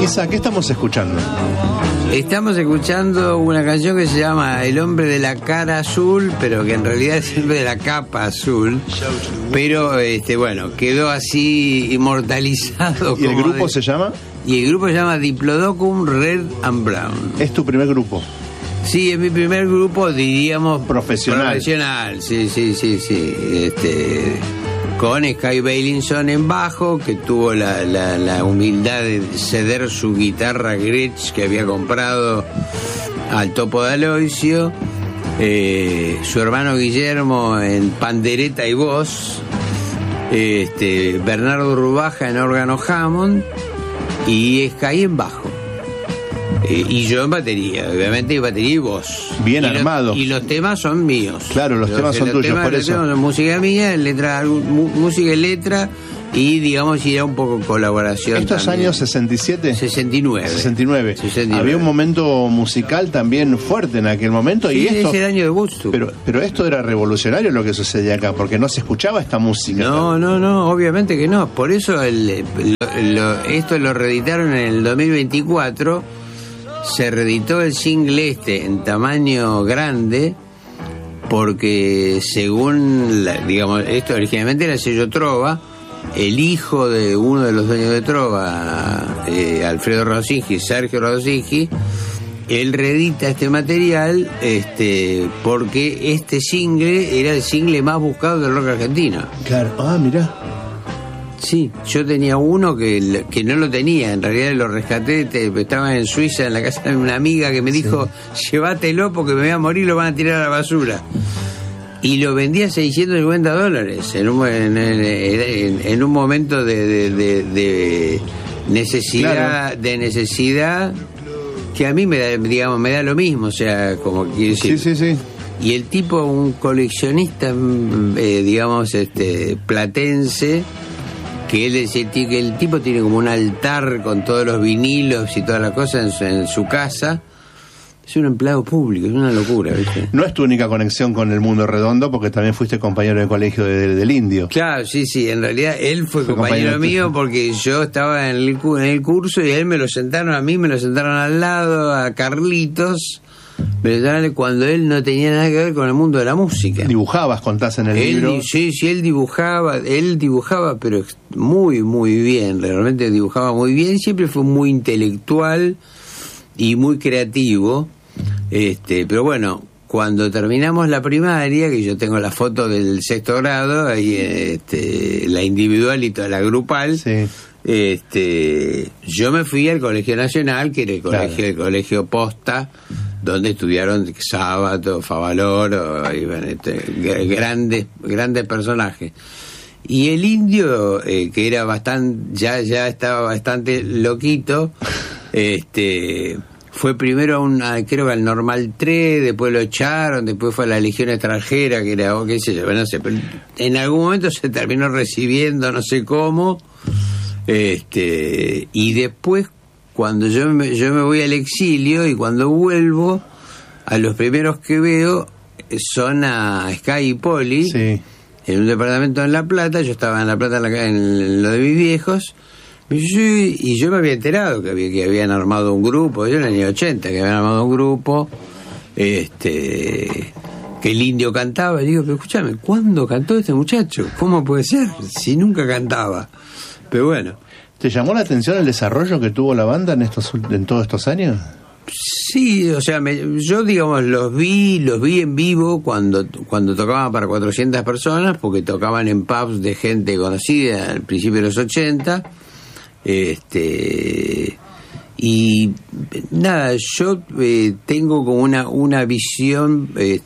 Isa, ¿qué estamos escuchando? Estamos escuchando una canción que se llama El hombre de la cara azul, pero que en realidad es el hombre de la capa azul. Pero, bueno, quedó así inmortalizado. ¿Y el grupo se llama? Y el grupo se llama Diplodocus Red and Brown. ¿Es tu primer grupo? Sí, es mi primer grupo, diríamos... Profesional, sí. Con Sky Bailinson en bajo, que tuvo la humildad de ceder su guitarra Gretsch que había comprado al Topo de Aloisio, su hermano Guillermo en pandereta y voz, Bernardo Rubaja en órgano Hammond y Sky en bajo. Y yo en batería, obviamente, batería y voz. Bien armado. Y los temas son míos. Claro, los temas son tuyos, por eso. Son música mía, música y letra, y digamos, irá un poco colaboración. ¿Estos también. Años 67? 69. Había un momento musical también fuerte en aquel momento. Sí, y esto, es el año de Woodstock. Pero esto era revolucionario lo que sucedía acá, porque no se escuchaba esta música. No, obviamente que no. Por eso esto lo reeditaron en el 2024. Se reeditó el single en tamaño grande porque según, digamos, esto originalmente era el sello Trova. El hijo de uno de los dueños de Trova, Alfredo Rosinski, Sergio Rosinski, él reedita este material porque este single era el single más buscado del rock argentino. Claro, mirá. Sí, yo tenía uno que no lo tenía, en realidad lo rescaté, estaba en Suiza en la casa de una amiga que me dijo, llévatelo porque me voy a morir, lo van a tirar a la basura. Y lo vendí a $650 en un momento de necesidad, claro. De necesidad que a mí me da lo mismo, o sea, como quiero decir. Sí. Y el tipo, un coleccionista, platense, que él decía que el tipo tiene como un altar con todos los vinilos y todas las cosas en su casa. Es un empleado público, es una locura, ¿viste? No es tu única conexión con el mundo redondo, porque también fuiste compañero de colegio del Indio. Claro, sí, en realidad él fue compañero mío porque yo estaba en el curso y a él me lo sentaron al lado, a Carlitos, cuando él no tenía nada que ver con el mundo de la música. Dibujabas, contás en el libro. Sí, él dibujaba, pero muy, muy bien, realmente dibujaba muy bien, siempre fue muy intelectual y muy creativo, pero bueno, cuando terminamos la primaria, que yo tengo la foto del 6º grado, ahí la individual y toda la grupal, sí. Yo me fui al Colegio Nacional, que era el colegio Posta, donde estudiaron Sábato, Favaloro, grandes personajes. Y el Indio, que era ya estaba bastante loquito, fue primero creo que al Normal 3, después lo echaron, después fue a la Legión Extranjera, que era, qué sé yo, no sé, pero en algún momento se terminó recibiendo, no sé cómo, y después, cuando yo me voy al exilio y cuando vuelvo, a los primeros que veo son a Sky y Poli, sí. En un departamento en La Plata. Yo estaba en La Plata en lo de mis viejos, y yo me había enterado que habían armado un grupo, yo en el año 80, que habían armado un grupo, que el Indio cantaba, y digo, pero escúchame, ¿cuándo cantó este muchacho? ¿Cómo puede ser? Si nunca cantaba. Pero bueno. ¿Te llamó la atención el desarrollo que tuvo la banda en todos estos años? Sí, o sea, yo digamos los vi en vivo cuando tocaban para 400 personas, porque tocaban en pubs de gente conocida al principio de los 80, y nada, yo tengo como una visión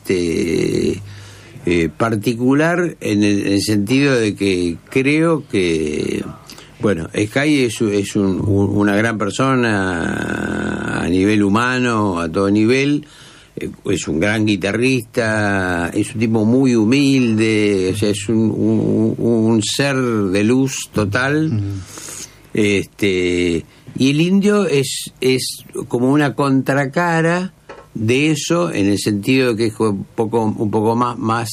particular en el sentido de que creo que, bueno, Sky es una gran persona a nivel humano, a todo nivel, es un gran guitarrista, es un tipo muy humilde, o sea, es un ser de luz total. Y el Indio es como una contracara de eso, en el sentido de que es un poco más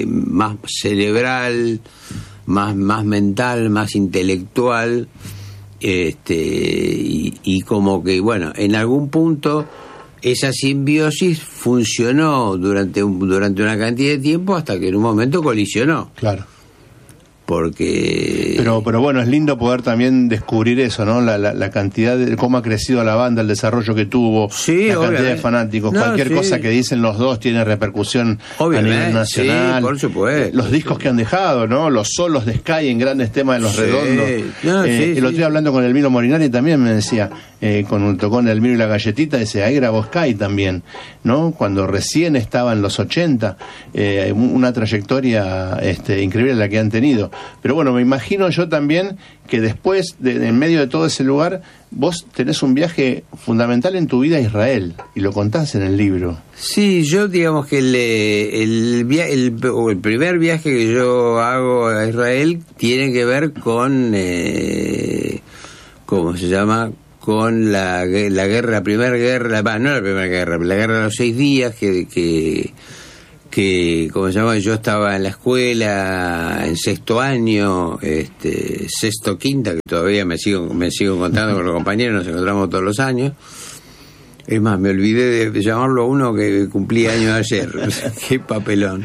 cerebral, más mental, más intelectual, y como que, bueno, en algún punto esa simbiosis funcionó durante una cantidad de tiempo hasta que en un momento colisionó. Claro. Porque... Pero bueno, es lindo poder también descubrir eso, ¿no? La cantidad de cómo ha crecido la banda, el desarrollo que tuvo, sí, la cantidad de fanáticos, cualquier cosa que dicen los dos tiene repercusión a nivel nacional. Sí, por supuesto. Los discos que han dejado, ¿no? Los solos de Sky en grandes temas de Los Redondos. El otro día hablando con Elmiro Morinari también me decía, tocó en Elmiro y la Galletita, dice, ahí grabó Sky también, ¿no? Cuando recién estaba en los 80, una trayectoria increíble la que han tenido. Pero bueno, me imagino yo también que después, en medio de todo ese lugar, vos tenés un viaje fundamental en tu vida a Israel, y lo contás en el libro. Sí, yo digamos que el primer viaje que yo hago a Israel tiene que ver con, ¿cómo se llama?, con la primera guerra, no la primera guerra, la guerra de los 6 días, que ¿cómo se llama? Yo estaba en la escuela en 6º año, 6º, quinta, que todavía me sigo encontrando con los compañeros, nos encontramos todos los años. Es más, me olvidé de llamarlo a uno que cumplía años ayer. Qué papelón.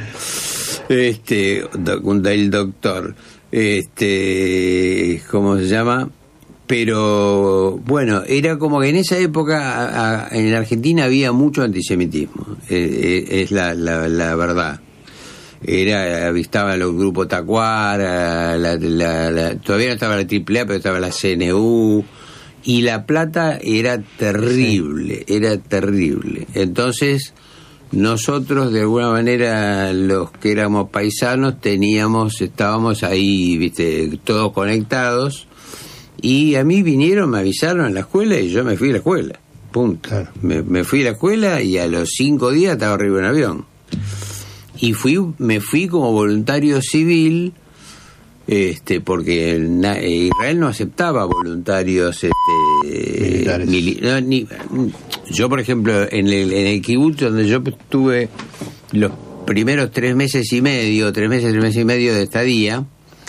El doctor. ¿Cómo se llama? Pero bueno, era como que en esa época en Argentina había mucho antisemitismo, es la verdad. Estaba el grupo Tacuara, todavía no estaba la AAA, pero estaba la CNU, y La Plata era terrible, era terrible. Entonces nosotros de alguna manera, los que éramos paisanos, estábamos ahí, viste, todos conectados. Y a mí me avisaron en la escuela y yo me fui a la escuela, punto. Claro. Me fui a la escuela y a los 5 días estaba arriba de un avión. Y me fui como voluntario civil, porque Israel no aceptaba voluntarios militares. Yo, por ejemplo, en el kibutz donde yo estuve los primeros 3 meses y medio de estadía,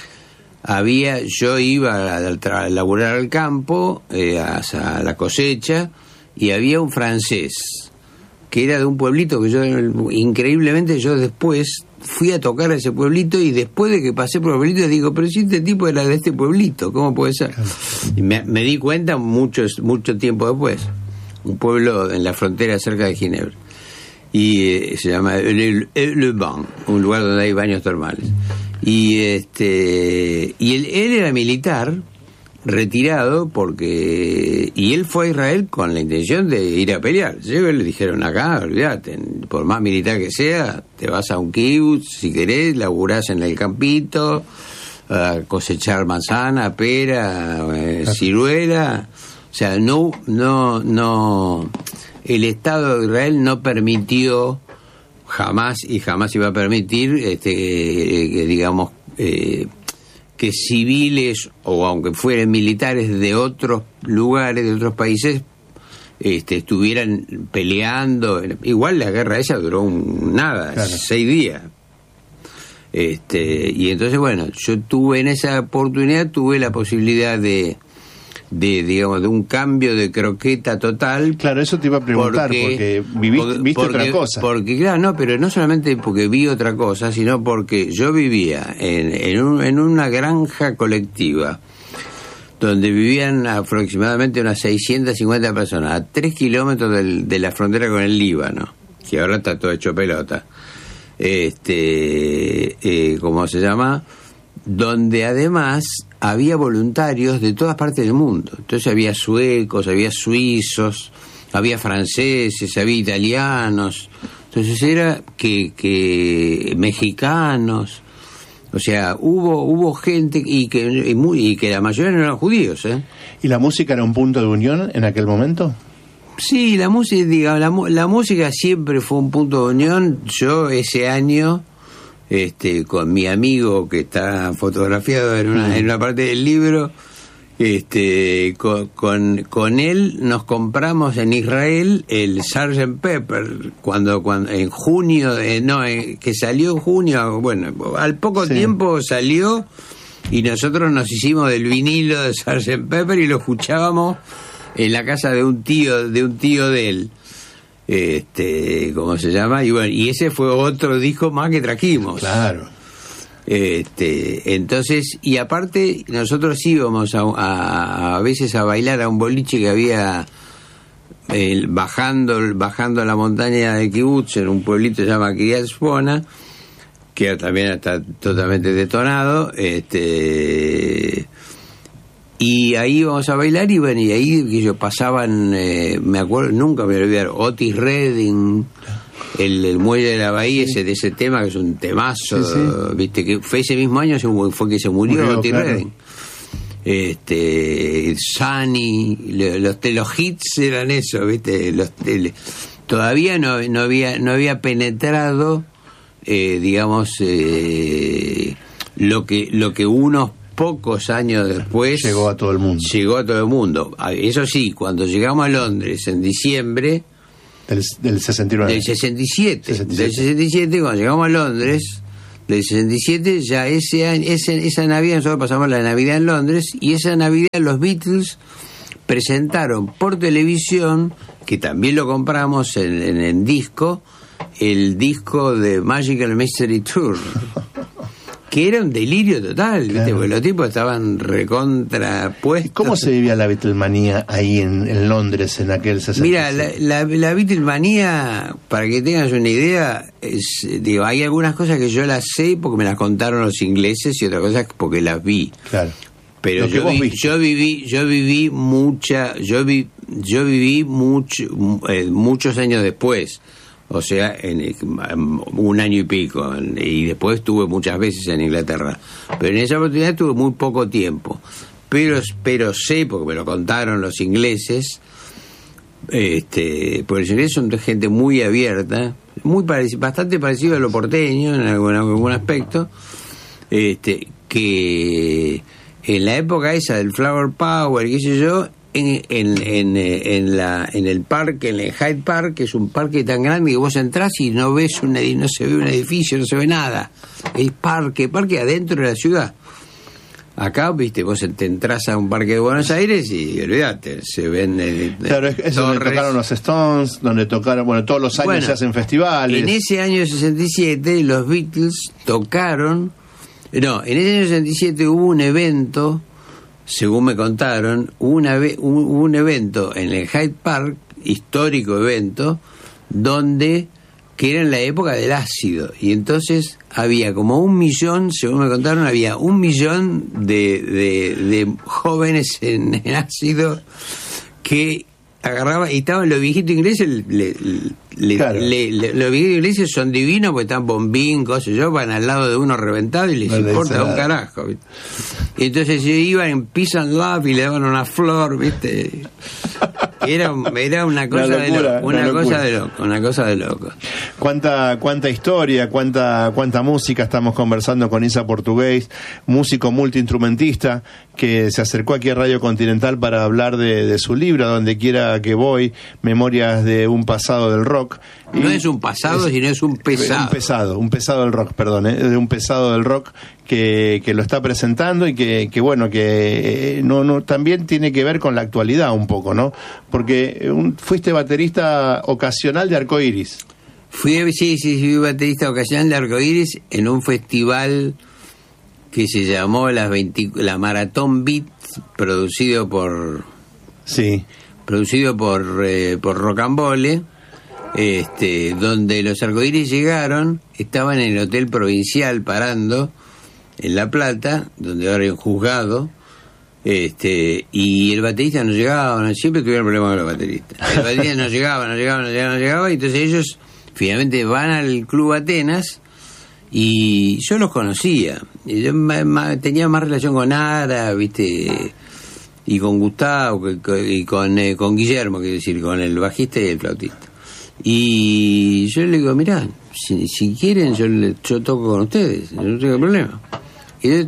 yo iba a laburar al campo, a la cosecha, y había un francés que era de un pueblito que increíblemente yo después fui a tocar a ese pueblito, y después de que pasé por el pueblito digo, pero si este tipo era de este pueblito, ¿cómo puede ser? Y me di cuenta mucho tiempo después. Un pueblo en la frontera cerca de Ginebra, y se llama Le Ban, un lugar donde hay baños termales. Y él era militar retirado, y él fue a Israel con la intención de ir a pelear. Le dijeron, acá, olvídate, por más militar que sea, te vas a un kibutz, si querés, laburás en el campito, a cosechar manzana, pera, ciruela. O sea, no, el Estado de Israel no permitió jamás iba a permitir digamos que civiles, o aunque fueran militares de otros lugares, de otros países, estuvieran peleando. Igual la guerra esa duró claro, 6 días. Y entonces, bueno, yo en esa oportunidad tuve la posibilidad de un cambio de croqueta total. Claro, eso te iba a preguntar, porque viste otra cosa. Porque, claro, no, pero no solamente porque vi otra cosa, sino porque yo vivía en una granja colectiva, donde vivían aproximadamente unas 650 personas, a 3 kilómetros de la frontera con el Líbano, que ahora está todo hecho pelota. ¿Cómo se llama? Donde además había voluntarios de todas partes del mundo. Entonces había suecos, había suizos, había franceses, había italianos. Entonces era que mexicanos. O sea, hubo gente y que la mayoría no eran judíos, ¿eh? ¿Y la música era un punto de unión en aquel momento? Sí, la música siempre fue un punto de unión. Yo ese año, con mi amigo que está fotografiado en una parte del libro, con él nos compramos en Israel el Sgt. Pepper cuando en junio, que salió en junio, bueno, al poco tiempo salió, y nosotros nos hicimos del vinilo de Sgt. Pepper y lo escuchábamos en la casa de un tío de él, ¿cómo se llama? Y bueno, y ese fue otro disco más que trajimos. Claro. Entonces, y aparte nosotros íbamos a veces a bailar a un boliche que había bajando la montaña de Kibutz, en un pueblito que se llama Kiryat Shmona, que también está totalmente detonado, y ahí íbamos a bailar, y bueno, y ahí que yo pasaban, me acuerdo, nunca me olvidé, Otis Redding, el muelle de la bahía, de ese tema que es un temazo, sí. Viste, que fue ese mismo año fue que se murió Otis Redding. Sunny, los hits eran eso, viste, todavía no había penetrado, digamos, lo que unos pocos años después llegó a todo el mundo. Eso sí, cuando llegamos a Londres en diciembre del 69, del 67, cuando llegamos a Londres del 67, ya esa Navidad, nosotros pasamos la Navidad en Londres, y esa Navidad los Beatles presentaron por televisión, que también lo compramos en disco, el disco de Magical Mystery Tour, que era un delirio total, ¿viste? Claro. Porque los tipos estaban recontrapuestos. ¿Cómo se vivía la Beatlemanía ahí en Londres en aquel 66? Mira, la Beatlemanía, para que tengas una idea, hay algunas cosas que yo las sé porque me las contaron los ingleses, y otras cosas porque las vi. Claro. Pero yo viví muchos años después. O sea, en un año y pico, y después estuve muchas veces en Inglaterra, pero en esa oportunidad estuve muy poco tiempo, pero sé, porque me lo contaron los ingleses, porque los ingleses son gente muy abierta, bastante parecido a lo porteño en algún aspecto, que en la época esa del Flower Power, qué sé yo, en el parque, en el Hyde Park, que es un parque tan grande que vos entrás y no se ve un edificio, no se ve nada. Es parque adentro de la ciudad. Acá, viste, vos te entrás a un parque de Buenos Aires y olvidate, se ven claro, es donde tocaron los Stones, donde tocaron, bueno, todos los años se hacen festivales. En ese año 67 los Beatles tocaron, en ese año 67 hubo un evento, según me contaron, un evento en el Hyde Park, histórico evento, que era en la época del ácido, y entonces había como 1 millón, según me contaron, había 1 millón de jóvenes en ácido que agarraban, y estaban los viejitos ingleses, los viejitos ingleses son divinos porque están bombín, cosas, van al lado de uno reventado y les importa un carajo, ¿viste? Y entonces iban en Peace and Love y le daban una flor, ¿viste? Era una cosa de loco. Cuánta historia, cuánta música. Estamos conversando con Isa Portugués, músico multiinstrumentista, que se acercó aquí a Radio Continental para hablar de su libro, Donde quiera que voy, Memorias de un pasado del rock. No es un pasado, sino es un pesado. Un pesado del rock, perdón, de un pesado del rock que lo está presentando, y que también tiene que ver con la actualidad un poco, ¿no? Porque fuiste baterista ocasional de Arcoiris. Fui baterista ocasional de Arcoiris en un festival que se llamó la Maratón Beat, producido por Rocambole, donde los Arcoiris llegaron, estaban en el Hotel Provincial parando en La Plata, donde ahora hay un juzgado, y el baterista no llegaba, siempre tuvieron problemas con los bateristas. El baterista no llegaba, y entonces ellos finalmente van al Club Atenas, y yo los conocía. Y yo tenía más relación con Ara, ¿viste? Y con Gustavo, y con Guillermo, quiero decir, con el bajista y el flautista. Y yo le digo, mirá, si quieren, yo toco con ustedes, no tengo problema. Y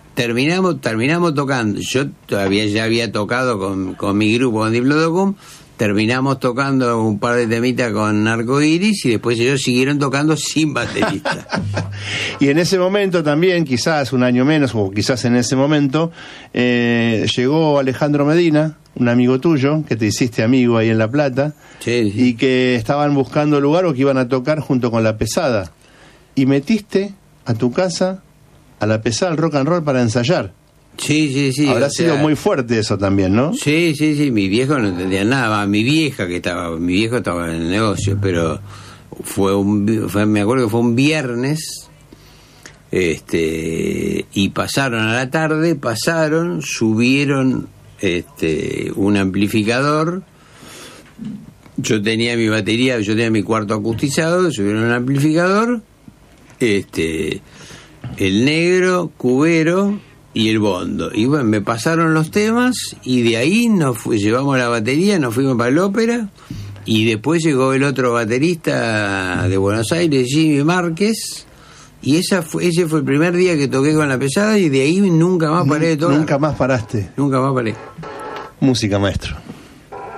terminamos tocando. Yo todavía ya había tocado con mi grupo, con Diplodocum, terminamos tocando un par de temitas con Arcoiris y después ellos siguieron tocando sin baterista. Y en ese momento también, quizás un año menos, o quizás en ese momento, llegó Alejandro Medina, un amigo tuyo, que te hiciste amigo ahí en La Plata, sí. Y que estaban buscando lugar o que iban a tocar junto con La Pesada. Y metiste a tu casa a La Pesada, al rock and roll, para ensayar. Sí. Habrá sido muy fuerte eso también, ¿no? Sí, mi viejo no entendía nada, mi viejo estaba en el negocio, pero me acuerdo que fue un viernes, y pasaron a la tarde, subieron un amplificador, yo tenía mi batería, yo tenía mi cuarto acustizado, subieron un amplificador, el negro, Cubero y el Bondo, y bueno, me pasaron los temas y de ahí llevamos la batería, nos fuimos para el Ópera y después llegó el otro baterista de Buenos Aires, Jimmy Márquez, y ese fue el primer día que toqué con La Pesada y de ahí nunca más paré de tocar. Nunca más paraste. Nunca más paré. Música, maestro.